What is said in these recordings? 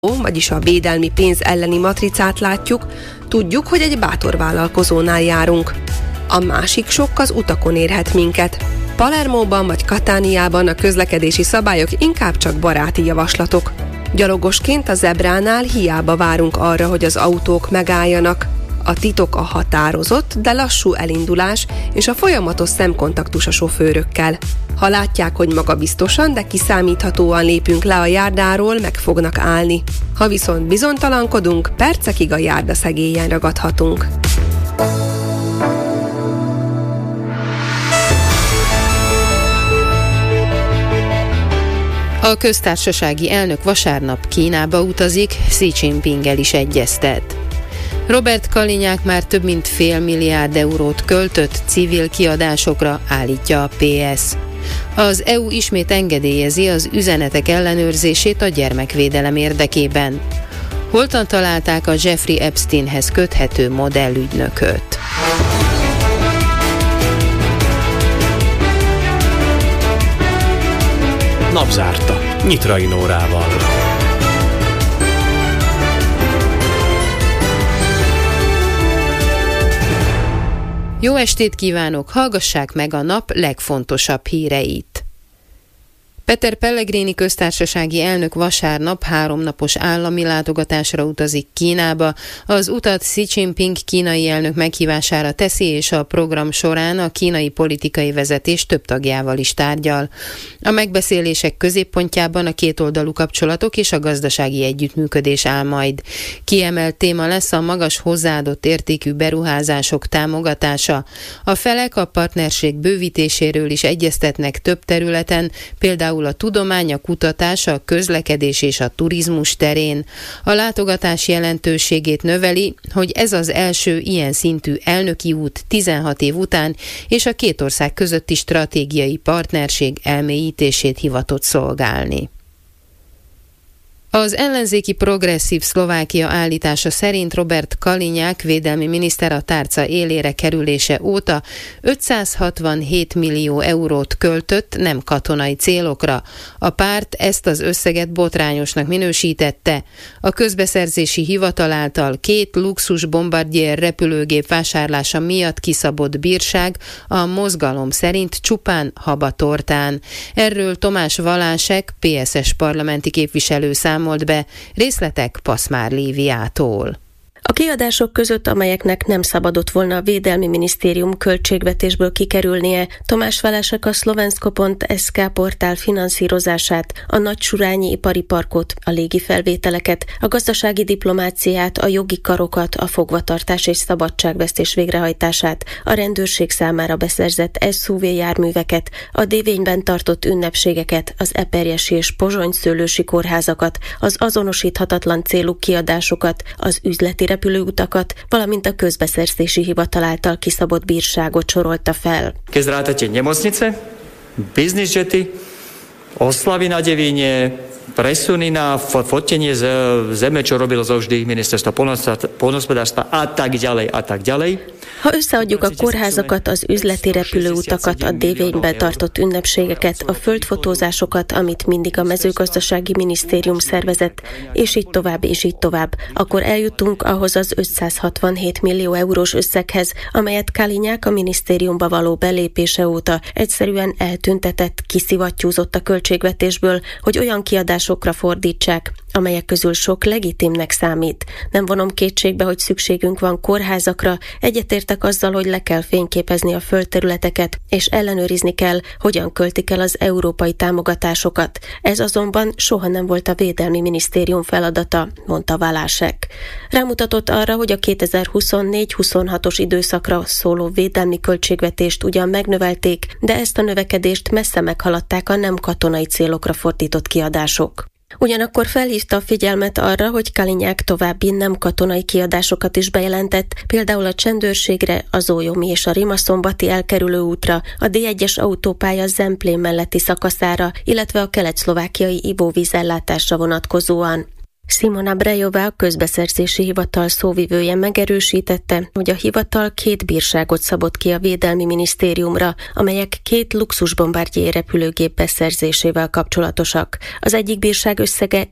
vagyis a védelmi pénz elleni matricát látjuk, tudjuk, hogy egy bátor vállalkozónál járunk. A másik sokk az utakon érhet minket. Palermóban vagy Katániában a közlekedési szabályok inkább csak baráti javaslatok. Gyalogosként a zebránál hiába várunk arra, hogy az autók megálljanak. A titok a határozott, de lassú elindulás és a folyamatos szemkontaktus a sofőrökkel. Ha látják, hogy magabiztosan, de kiszámíthatóan lépünk le a járdáról, meg fognak állni. Ha viszont bizonytalankodunk, percekig a járda szegélyen ragadhatunk. A köztársasági elnök vasárnap Kínába utazik, Xi Jinpinggel is egyeztet. Robert Kalinyák már több mint $500 millió költött civil kiadásokra, állítja a PS. Az EU ismét engedélyezi az üzenetek ellenőrzését a gyermekvédelem érdekében. Holtan találták a Jeffrey Epsteinhez köthető modellügynököt. Napzárta. Nyitrai Nórával. Jó estét kívánok, hallgassák meg a nap legfontosabb híreit. Peter Pellegrini köztársasági elnök vasárnap 3 napos állami látogatásra utazik Kínába. Az utat Xi Jinping kínai elnök meghívására teszi, és a program során a kínai politikai vezetés több tagjával is tárgyal. A megbeszélések középpontjában a kétoldalú kapcsolatok és a gazdasági együttműködés áll majd. Kiemelt téma lesz a magas hozzáadott értékű beruházások támogatása. A felek a partnerség bővítéséről is egyeztetnek több területen, például a tudomány, a kutatás, a közlekedés és a turizmus terén. A látogatás jelentőségét növeli, hogy ez az első ilyen szintű elnöki út 16 év után, és a két ország közötti stratégiai partnerség elmélyítését hivatott szolgálni. Az ellenzéki Progresszív Szlovákia állítása szerint Robert Kalinyák védelmi miniszter a tárca élére kerülése óta 567 millió eurót költött nem katonai célokra. A párt ezt az összeget botrányosnak minősítette. A közbeszerzési hivatal által 2 luxus Bombardier repülőgép vásárlása miatt kiszabott bírság a mozgalom szerint csupán habatortán. Erről Tomás Valásek, PSS parlamenti képviselő számolt be. Részletek Paszmár Líviától. A kiadások között, amelyeknek nem szabadott volna a Védelmi Minisztérium költségvetésből kikerülnie, Tomás Valásek a Slovensko.sk portál finanszírozását, a Nagysurányi ipari parkot, a légifelvételeket, a gazdasági diplomáciát, a jogi karokat, a fogvatartás és szabadságvesztés végrehajtását, a rendőrség számára beszerzett SUV járműveket, a Dévényben tartott ünnepségeket, az eperjesi és pozsonyszőlősi kórházakat, az azonosíthatatlan célú kiadásokat, az üzleti repülőutakat, valamint a közbeszerzési hivatal által kiszabott bírságot sorolta fel. Keď zrátate nemocnice, business jety, oslavy na Devíne, presuny na fotenie zeme, čo robilo vždy ministerstvo poľnohospodárstva a tak ďalej. Ha összeadjuk a kórházakat, az üzleti repülőutakat, a Dévényben tartott ünnepségeket, a földfotózásokat, amit mindig a mezőgazdasági minisztérium szervezett, és így tovább, akkor eljutunk ahhoz az 567 millió eurós összeghez, amelyet Kalinyák a minisztériumba való belépése óta egyszerűen eltüntetett, kiszivattyúzott a költségvetésből, hogy olyan kiadásokra fordítsák, amelyek közül sok legitimnek számít. Nem vonom kétségbe, hogy szükségünk van kórházakra, egyetértek azzal, hogy le kell fényképezni a földterületeket, és ellenőrizni kell, hogyan költik el az európai támogatásokat. Ez azonban soha nem volt a Védelmi Minisztérium feladata, mondta Valásek. Rámutatott arra, hogy a 2024-26-os időszakra szóló védelmi költségvetést ugyan megnövelték, de ezt a növekedést messze meghaladták a nem katonai célokra fordított kiadások. Ugyanakkor felhívta a figyelmet arra, hogy Kalinyák további nem katonai kiadásokat is bejelentett, például a csendőrségre, a zólyomi és a rimaszombathi elkerülő útra, a D1-es autópálya Zemplén melletti szakaszára, illetve a kelet-szlovákiai ivóvízellátásra vonatkozóan. Simona Brejová, a közbeszerzési hivatal szóvivője megerősítette, hogy a hivatal 2 bírságot szabott ki a Védelmi Minisztériumra, amelyek 2 luxusbombárdier repülőgép beszerzésével kapcsolatosak. Az egyik bírság összege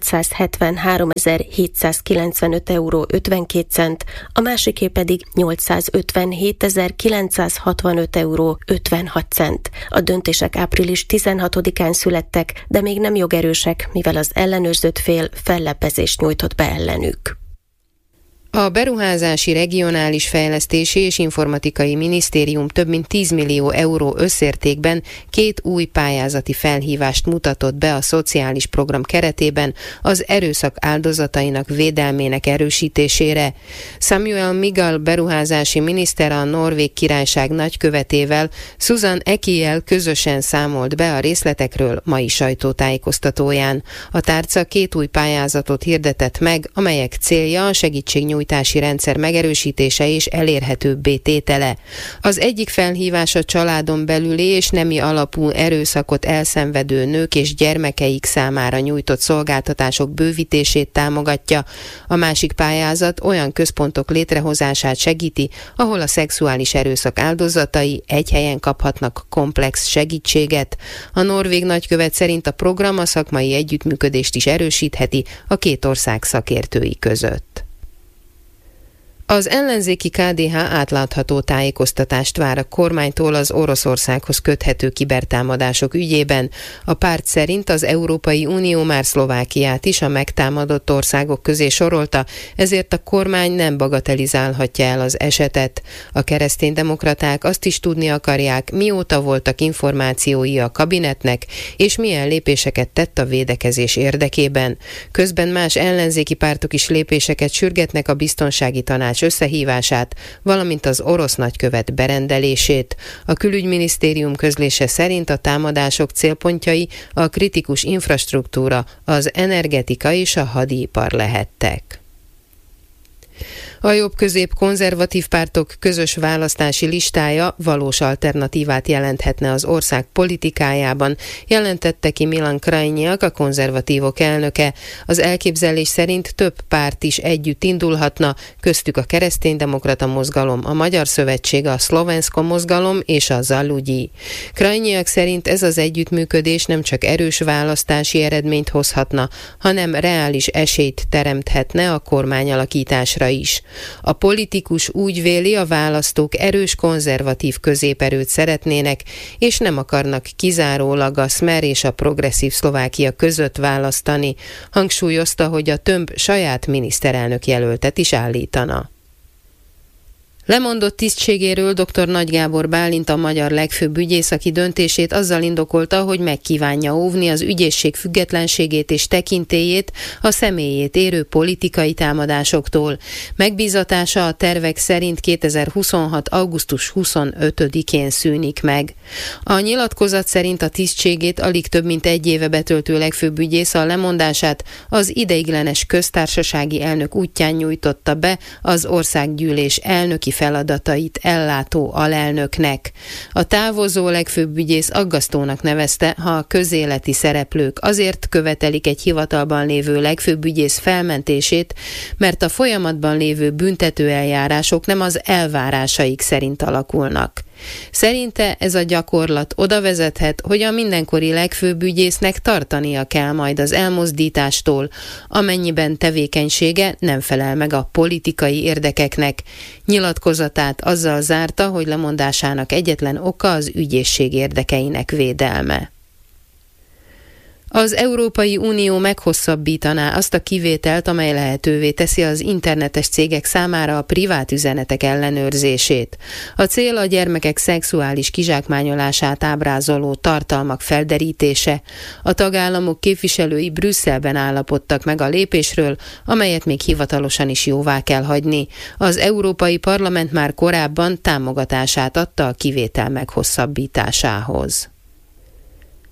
873.795 euró 52 cent, a másiké pedig 857.965 euró 56 cent. A döntések április 16-án születtek, de még nem jogerősek, mivel az ellenőrzött fél fellebbezést nyújtott be ellenük. A Beruházási, Regionális Fejlesztési és Informatikai Minisztérium több mint 10 millió euró összértékben 2 új pályázati felhívást mutatott be a szociális program keretében az erőszak áldozatainak védelmének erősítésére. Samuel Migal beruházási miniszter a Norvég Királyság nagykövetével, Susan Ekiel közösen számolt be a részletekről mai sajtótájékoztatóján. A tárca 2 új pályázatot hirdetett meg, amelyek célja a segítségnyújtási rendszer megerősítése és elérhetőbbé tétele. Az egyik felhívás a családon belüli és nemi alapú erőszakot elszenvedő nők és gyermekeik számára nyújtott szolgáltatások bővítését támogatja, a másik pályázat olyan központok létrehozását segíti, ahol a szexuális erőszak áldozatai egy helyen kaphatnak komplex segítséget. A norvég nagykövet szerint a program a szakmai együttműködést is erősítheti a 2 ország szakértői között. Az ellenzéki KDH átlátható tájékoztatást vár a kormánytól az Oroszországhoz köthető kibertámadások ügyében. A párt szerint az Európai Unió már Szlovákiát is a megtámadott országok közé sorolta, ezért a kormány nem bagatelizálhatja el az esetet. A kereszténydemokraták azt is tudni akarják, mióta voltak információi a kabinetnek, és milyen lépéseket tett a védekezés érdekében. Közben más ellenzéki pártok is lépéseket sürgetnek a biztonsági tanács összehívását, valamint az orosz nagykövet berendelését. A külügyminisztérium közlése szerint a támadások célpontjai a kritikus infrastruktúra, az energetika és a hadipar lehettek. A jobb-közép konzervatív pártok közös választási listája valós alternatívát jelenthetne az ország politikájában, jelentette ki Milan Krajniak, a konzervatívok elnöke. Az elképzelés szerint több párt is együtt indulhatna, köztük a kereszténydemokrata mozgalom, a Magyar Szövetség, a Szlovensko mozgalom és a Zalugyi. Krajniak szerint ez az együttműködés nem csak erős választási eredményt hozhatna, hanem reális esélyt teremthetne a kormányalakításra is. A politikus úgy véli, a választók erős konzervatív középerőt szeretnének, és nem akarnak kizárólag a Smer és a Progresszív Szlovákia között választani. Hangsúlyozta, hogy a Tömb saját miniszterelnök jelöltet is állítana. Lemondott tisztségéről dr. Nagy Gábor Bálint, a magyar legfőbb ügyész, aki döntését azzal indokolta, hogy megkívánja óvni az ügyészség függetlenségét és tekintélyét a személyét érő politikai támadásoktól. Megbízatása a tervek szerint 2026. augusztus 25-én szűnik meg. A nyilatkozat szerint a tisztségét alig több mint 1 éve betöltő legfőbb ügyész a lemondását az ideiglenes köztársasági elnök útján nyújtotta be az országgyűlés elnöki feladatait ellátó alelnöknek. A távozó legfőbb ügyész aggasztónak nevezte, ha a közéleti szereplők azért követelik egy hivatalban lévő legfőbb ügyész felmentését, mert a folyamatban lévő büntetőeljárások nem az elvárásaik szerint alakulnak. Szerinte ez a gyakorlat oda vezethet, hogy a mindenkori legfőbb ügyésznek tartania kell majd az elmozdítástól, amennyiben tevékenysége nem felel meg a politikai érdekeknek. Nyilatkozatát azzal zárta, hogy lemondásának egyetlen oka az ügyészség érdekeinek védelme. Az Európai Unió meghosszabbítaná azt a kivételt, amely lehetővé teszi az internetes cégek számára a privát üzenetek ellenőrzését. A cél a gyermekek szexuális kizsákmányolását ábrázoló tartalmak felderítése. A tagállamok képviselői Brüsszelben állapodtak meg a lépésről, amelyet még hivatalosan is jóvá kell hagyni. Az Európai Parlament már korábban támogatását adta a kivétel meghosszabbításához.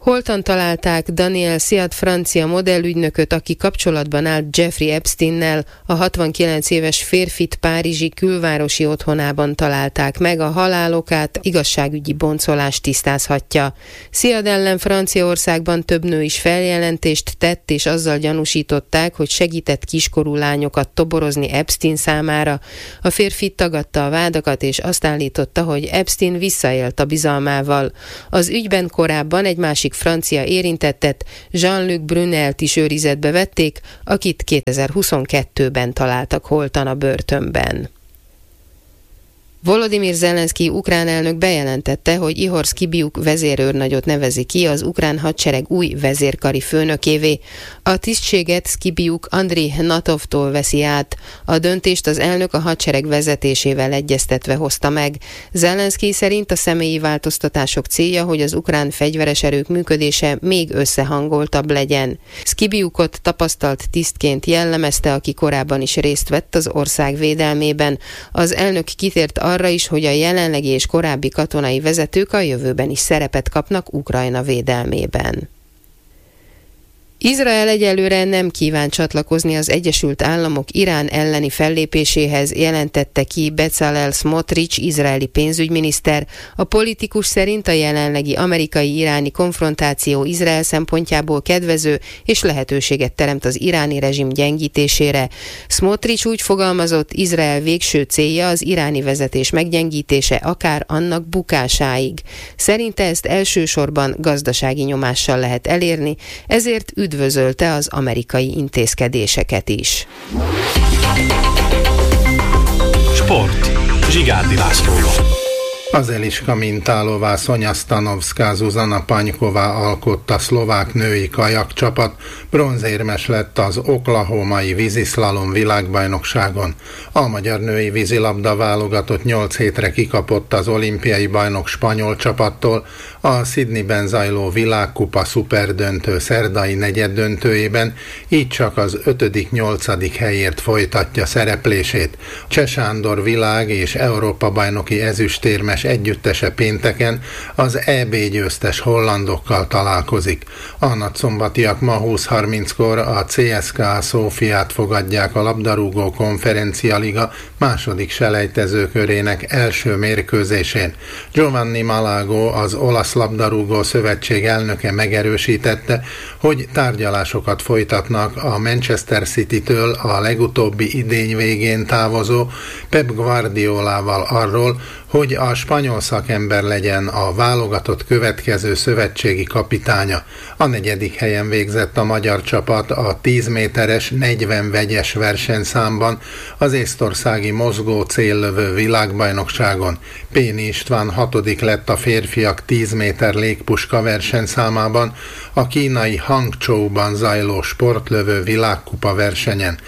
Holtan találták Daniel Siad francia modellügynököt, aki kapcsolatban állt Jeffrey Epsteinnel, a 69 éves férfit párizsi külvárosi otthonában találták meg, a halálokát igazságügyi boncolás tisztázhatja. Siad ellen Franciaországban több nő is feljelentést tett, és azzal gyanúsították, hogy segített kiskorú lányokat toborozni Epstein számára. A férfi tagadta a vádakat, és azt állította, hogy Epstein visszaélt a bizalmával. Az ügyben korábban egy másik francia érintettet, Jean-Luc Brunelt is őrizetbe vették, akit 2022-ben találtak holtan a börtönben. Volodymyr Zelenszkij ukrán elnök bejelentette, hogy Ihor Szkibiuk vezérőrnagyot nevezi ki az ukrán hadsereg új vezérkari főnökévé. A tisztséget Szkibiuk Andriy Hnatovtól veszi át. A döntést az elnök a hadsereg vezetésével egyeztetve hozta meg. Zelenszkij szerint a személyi változtatások célja, hogy az ukrán fegyveres erők működése még összehangoltabb legyen. Szkibiukot tapasztalt tisztként jellemezte, aki korábban is részt vett az ország védelmében. Az elnök kitért arra is, hogy a jelenlegi és korábbi katonai vezetők a jövőben is szerepet kapnak Ukrajna védelmében. Izrael egyelőre nem kíván csatlakozni az Egyesült Államok Irán elleni fellépéséhez, jelentette ki Bezalel Smotrich, izraeli pénzügyminiszter. A politikus szerint a jelenlegi amerikai-iráni konfrontáció Izrael szempontjából kedvező és lehetőséget teremt az iráni rezsim gyengítésére. Smotrich úgy fogalmazott, Izrael végső célja az iráni vezetés meggyengítése, akár annak bukásáig. Szerinte ezt elsősorban gazdasági nyomással lehet elérni, ezért üdvözölte az amerikai intézkedéseket is. Sport. Zsigárdi Lászlóval. Az Eliska Mintálová, Szonya Stanovszká, Zuzana Panyková alkotta szlovák női kajakcsapat, bronzérmes lett az oklahomai víziszlalom világbajnokságon. A magyar női vízilabda válogatott 8 hétre kikapott az olimpiai bajnok spanyol csapattól a Sydneyben zajló világkupa szuperdöntő szerdai negyeddöntőjében, így csak az 5.-8. helyért folytatja szereplését. Cseh Sándor világ és Európa bajnoki ezüstérmes együttese pénteken az EB győztes hollandokkal találkozik. A nagyszombatiak ma 20:30-kor a CSKA Szófiát fogadják a labdarúgó konferencialiga második selejtezőkörének első mérkőzésén. Giovanni Malago, az olasz labdarúgó szövetség elnöke megerősítette, hogy tárgyalásokat folytatnak a Manchester City-től a legutóbbi idény végén távozó Pep Guardiolával arról, hogy a spanyol szakember legyen a válogatott következő szövetségi kapitánya. A 4. helyen végzett a magyar csapat a 10 méteres 40 vegyes versenyszámban az észtországi mozgó céllövő világbajnokságon. Péni István 6. lett a férfiak 10 méter légpuska versenyszámában a kínai Hangzhouban zajló sportlövő világkupa versenyen.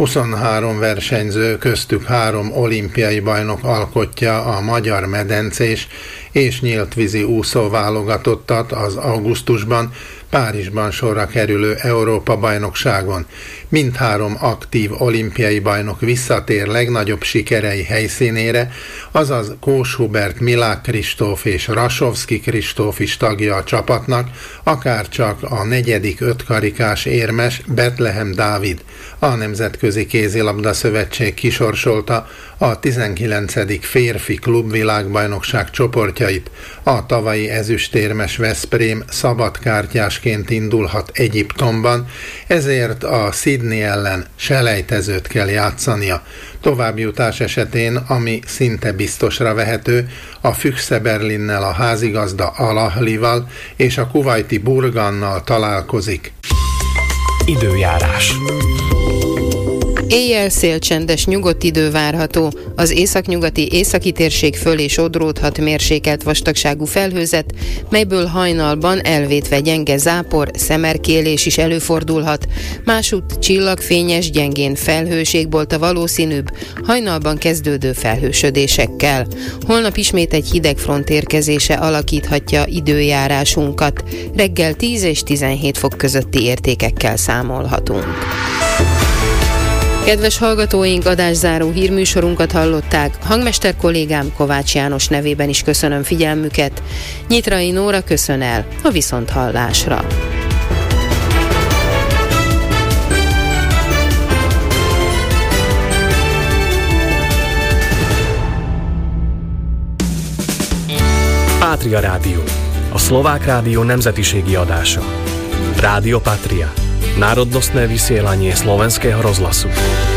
23 versenyző, köztük 3 olimpiai bajnok alkotja a magyar medencés és nyíltvízi úszó válogatottat az augusztusban Párizsban sorra kerülő Európa-bajnokságon. Mindhárom aktív olimpiai bajnok visszatér legnagyobb sikerei helyszínére, azaz Kós Hubert, Milák Kristóf és Rasovszki Kristóf is tagja a csapatnak, akárcsak a 4. ötkarikás érmes Betlehem Dávid. A Nemzetközi Kézilabda Szövetség kisorsolta a 19. férfi klubvilágbajnokság csoportjait. A tavalyi ezüstérmes Veszprém szabadkártyásként indulhat Egyiptomban, ezért a Sydney ellen selejtezőt kell játszania. Továbbjutás esetén, ami szinte biztosra vehető, a Füchse Berlinnel a házigazda Al Ahlival és a kuwaiti Burgannal találkozik. Időjárás. Éjjel szélcsendes, nyugodt idő várható. Az északnyugati északi térség fölé sodródhat mérsékelt vastagságú felhőzet, melyből hajnalban elvétve gyenge zápor, szemerkélés is előfordulhat. Másútt csillagfényes, gyengén felhős égbolta valószínűbb, hajnalban kezdődő felhősödésekkel. Holnap ismét egy hideg front érkezése alakíthatja időjárásunkat. Reggel 10 és 17 fok közötti értékekkel számolhatunk. Kedves hallgatóink, adászáró hírműsorunkat hallották. Hangmester kollégám Kovács János nevében is köszönöm figyelmüket. Nyitrai Nóra köszön el a viszonthallásra. Pátria Rádió, a szlovák rádió nemzetiségi adása. Rádio Patria, národnostné vysielanie slovenského rozhlasu.